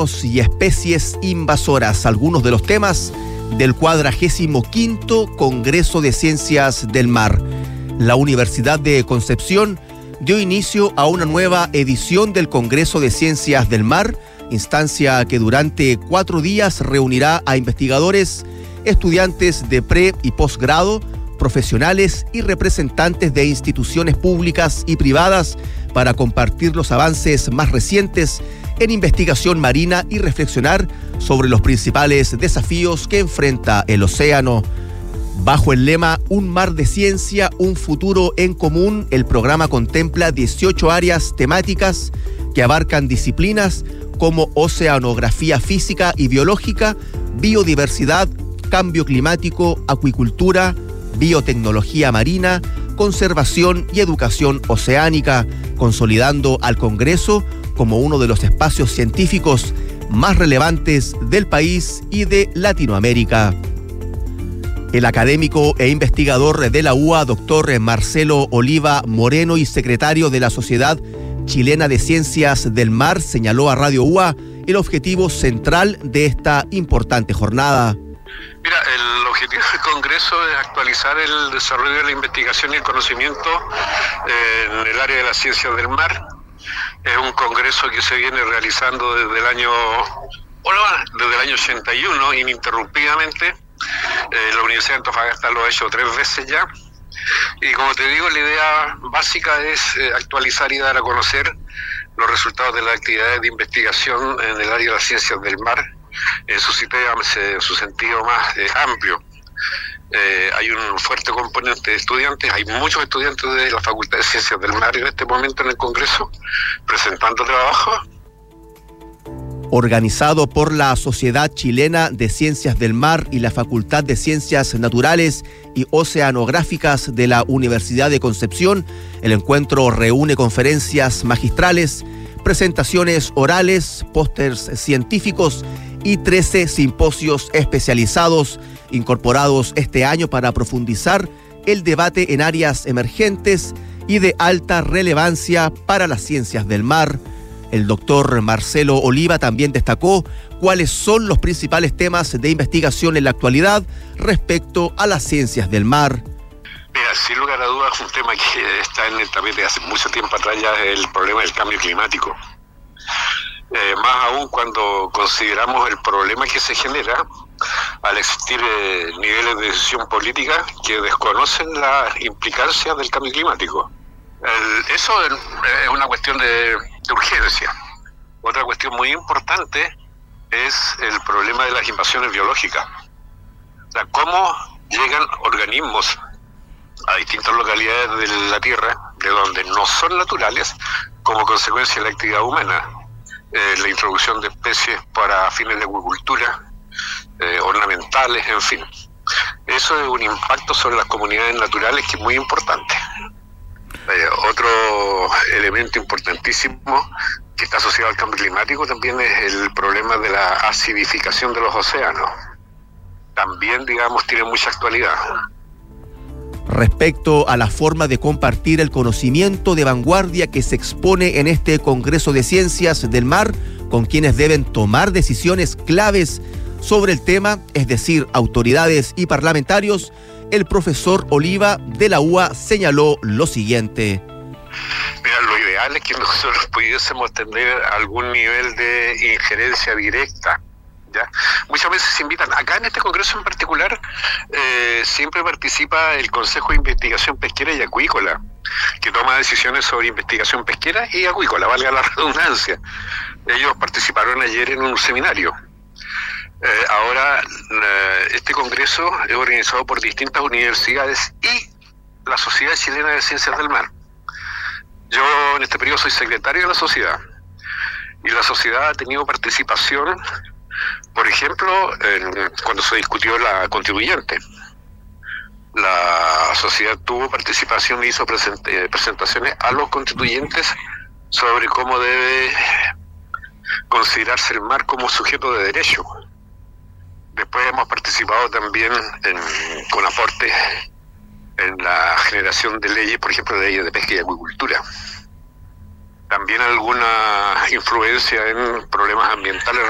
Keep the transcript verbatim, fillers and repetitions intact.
océanos y especies invasoras, algunos de los temas del cuadragésimo quinto Congreso de Ciencias del Mar. La Universidad de Concepción dio inicio a una nueva edición del Congreso de Ciencias del Mar, instancia que durante cuatro días reunirá a investigadores, estudiantes de pre- y posgrado, profesionales y representantes de instituciones públicas y privadas para compartir los avances más recientes en investigación marina y reflexionar sobre los principales desafíos que enfrenta el océano. Bajo el lema Un mar de ciencia, un futuro en común, el programa contempla dieciocho áreas temáticas que abarcan disciplinas como oceanografía física y biológica, biodiversidad, cambio climático, acuicultura, biotecnología marina, conservación y educación oceánica, consolidando al Congreso como uno de los espacios científicos más relevantes del país y de Latinoamérica. El académico e investigador de la U A, doctor Marcelo Oliva Moreno y secretario de la Sociedad Chilena de Ciencias del Mar, señaló a Radio U A el objetivo central de esta importante jornada. Mira, el objetivo del Congreso es actualizar el desarrollo de la investigación y el conocimiento en el área de las ciencias del mar. Es un congreso que se viene realizando desde el año, bueno, desde el año ochenta y uno ininterrumpidamente. Eh, la Universidad de Antofagasta lo ha hecho tres veces ya. Y como te digo, la idea básica es eh, actualizar y dar a conocer los resultados de las actividades de investigación en el área de las ciencias del mar, en su, en su sentido más eh, amplio. Eh, hay un fuerte componente de estudiantes, hay muchos estudiantes de la Facultad de Ciencias del Mar en este momento en el Congreso, presentando trabajo. Organizado por la Sociedad Chilena de Ciencias del Mar y la Facultad de Ciencias Naturales y Oceanográficas de la Universidad de Concepción, el encuentro reúne conferencias magistrales, presentaciones orales, pósters científicos y trece simposios especializados incorporados este año para profundizar el debate en áreas emergentes y de alta relevancia para las ciencias del mar. El doctor Marcelo Oliva también destacó cuáles son los principales temas de investigación en la actualidad respecto a las ciencias del mar. Mira, sin lugar a dudas, un tema que está en el tapete hace mucho tiempo atrás ya es el problema del cambio climático. Eh, más aún cuando consideramos el problema que se genera al existir eh, niveles de decisión política que desconocen la implicancia del cambio climático. El, eso es, es una cuestión de, de urgencia. Otra cuestión muy importante es el problema de las invasiones biológicas. O sea, cómo llegan organismos a distintas localidades de la Tierra, de donde no son naturales, como consecuencia de la actividad humana. Eh, la introducción de especies para fines de acuicultura, eh, ornamentales, en fin. Eso es un impacto sobre las comunidades naturales que es muy importante. Eh, otro elemento importantísimo que está asociado al cambio climático también es el problema de la acidificación de los océanos. También, digamos, tiene mucha actualidad. Respecto a la forma de compartir el conocimiento de vanguardia que se expone en este Congreso de Ciencias del Mar, con quienes deben tomar decisiones claves sobre el tema, es decir, autoridades y parlamentarios, el profesor Oliva de la U A señaló lo siguiente. Mira, lo ideal es que nosotros pudiésemos tener algún nivel de injerencia directa. ¿Ya? Muchas veces se invitan, acá en este congreso en particular, eh, siempre participa el Consejo de Investigación Pesquera y Acuícola, que toma decisiones sobre investigación pesquera y acuícola, valga la redundancia. Ellos participaron ayer en un seminario. Eh, ahora, eh, este congreso es organizado por distintas universidades y la Sociedad Chilena de Ciencias del Mar. Yo en este periodo soy secretario de la sociedad, y la sociedad ha tenido participación. Por ejemplo, en, cuando se discutió la constituyente, la sociedad tuvo participación e hizo present, eh, presentaciones a los constituyentes sobre cómo debe considerarse el mar como sujeto de derecho. Después hemos participado también en, con aporte en la generación de leyes, por ejemplo, de leyes de pesca y acuicultura. También alguna influencia en problemas ambientales